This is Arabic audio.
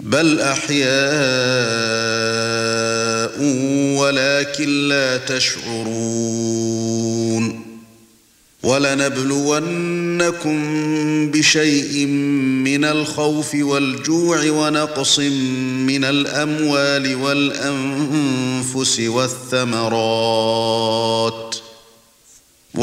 بل أحياء ولكن لا تشعرون ولنبلونكم بشيء من الخوف والجوع ونقص من الأموال والأنفس والثمرات